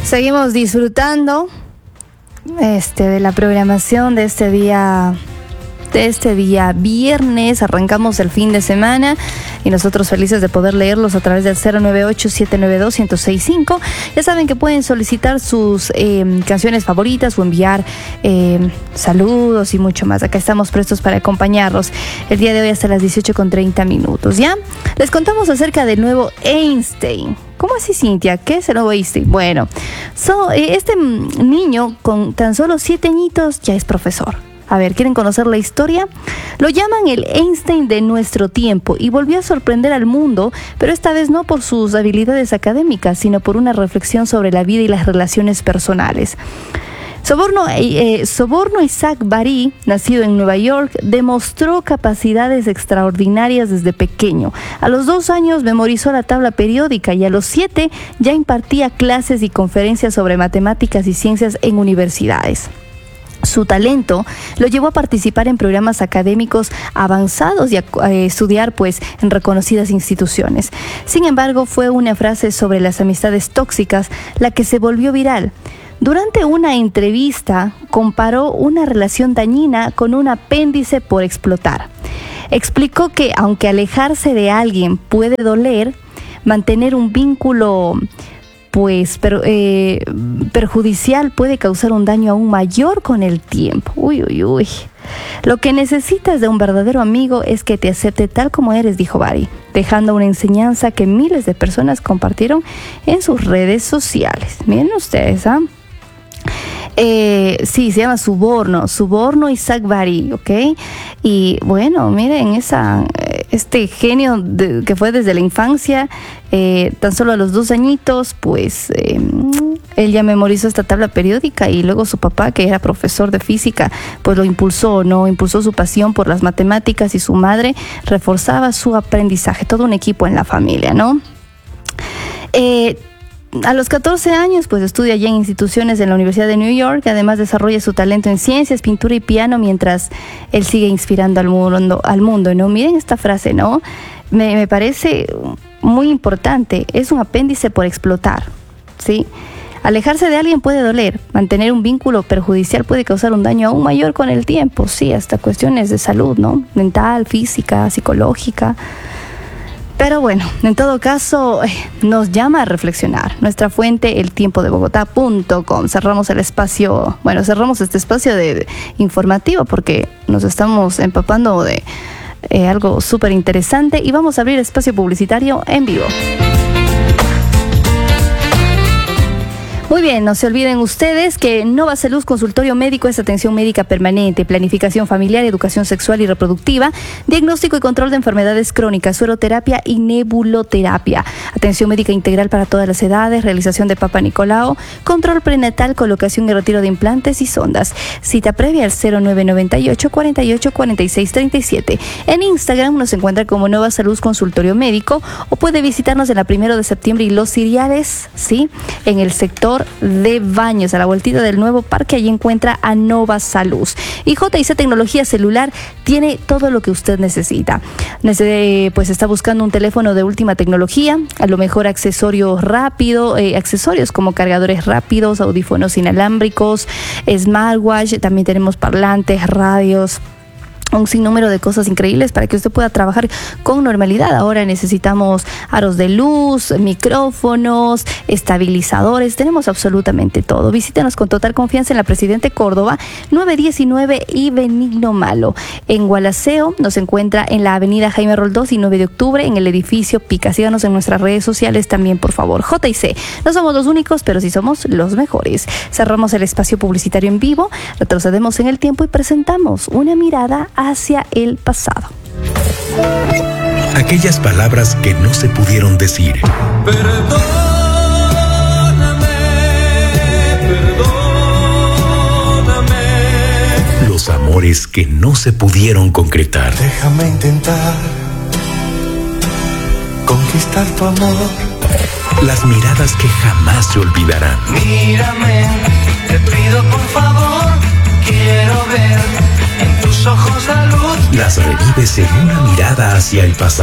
Seguimos disfrutando de la programación de este día viernes. Arrancamos el fin de semana y nosotros felices de poder leerlos a través del 098-792-1065. Ya saben que pueden solicitar sus canciones favoritas o enviar saludos y mucho más. Acá estamos prestos para acompañarlos el día de hoy hasta las 18:30. ¿Ya? Les contamos acerca del nuevo Einstein. ¿Cómo así, Cintia? ¿Qué es el nuevo Einstein? Bueno, este niño con tan solo 7 añitos ya es profesor. A ver, ¿quieren conocer la historia? Lo llaman el Einstein de nuestro tiempo y volvió a sorprender al mundo, pero esta vez no por sus habilidades académicas, sino por una reflexión sobre la vida y las relaciones personales. Soborno Isaac Bari, nacido en Nueva York, demostró capacidades extraordinarias desde pequeño. A los 2 años memorizó la tabla periódica y a los 7 ya impartía clases y conferencias sobre matemáticas y ciencias en universidades. Su talento lo llevó a participar en programas académicos avanzados y a estudiar en reconocidas instituciones. Sin embargo, fue una frase sobre las amistades tóxicas la que se volvió viral. Durante una entrevista, comparó una relación dañina con un apéndice por explotar. Explicó que aunque alejarse de alguien puede doler, mantener un vínculo perjudicial puede causar un daño aún mayor con el tiempo. Uy. Lo que necesitas de un verdadero amigo es que te acepte tal como eres, dijo Bari, dejando una enseñanza que miles de personas compartieron en sus redes sociales. Miren ustedes, sí, se llama Soborno Isaac Bari, ¿ok? Y bueno, miren, este genio que fue desde la infancia, tan solo a los 2 añitos, él ya memorizó esta tabla periódica y luego su papá, que era profesor de física, lo impulsó su pasión por las matemáticas y su madre reforzaba su aprendizaje, todo un equipo en la familia, ¿no? A los 14 años, estudia ya en instituciones en la Universidad de New York. Además, desarrolla su talento en ciencias, pintura y piano mientras él sigue inspirando al mundo, ¿no? Miren esta frase, ¿no? Me parece muy importante. Es un apéndice por explotar, ¿sí? Alejarse de alguien puede doler. Mantener un vínculo perjudicial puede causar un daño aún mayor con el tiempo. Sí, hasta cuestiones de salud, ¿no? Mental, física, psicológica. Pero bueno, en todo caso, nos llama a reflexionar. Nuestra fuente, eltiempodebogotá.com. Cerramos este espacio informativo porque nos estamos empapando de algo súper interesante y vamos a abrir espacio publicitario en vivo. Muy bien, no se olviden ustedes que Nova Salud Consultorio Médico es atención médica permanente, planificación familiar, educación sexual y reproductiva, diagnóstico y control de enfermedades crónicas, sueroterapia y nebuloterapia, atención médica integral para todas las edades, realización de Papa Nicolau, control prenatal, colocación y retiro de implantes y sondas. Cita previa al 0998 48 46 37. En Instagram nos encuentra como Nova Salud Consultorio Médico o puede visitarnos en la 1 de septiembre y Los Ciriales, ¿sí? En el sector de Baños, a la vueltita del nuevo parque. Allí encuentra a Nova Salud. Y JIC Tecnología Celular tiene todo lo que usted necesita. Está buscando un teléfono de última tecnología, a lo mejor accesorios como cargadores rápidos, audífonos inalámbricos, smartwatch, también tenemos parlantes, radios, un sinnúmero de cosas increíbles para que usted pueda trabajar con normalidad. Ahora necesitamos aros de luz, micrófonos, estabilizadores, tenemos absolutamente todo. Visítenos con total confianza en la Presidente Córdoba 919 y Benigno Malo. En Gualaceo nos encuentra en la avenida Jaime Roldós y 9 de octubre en el edificio Pica. Síganos en nuestras redes sociales también, por favor. JIC, no somos los únicos, pero sí somos los mejores. Cerramos el espacio publicitario en vivo, retrocedemos en el tiempo y presentamos una mirada hacia el pasado. Aquellas palabras que no se pudieron decir. Perdóname. Los amores que no se pudieron concretar. Déjame intentar conquistar tu amor. Las miradas que jamás se olvidarán. Mírame, te pido por favor, quiero ver en tus ojos la luz. Las revives en una mirada hacia el pasado.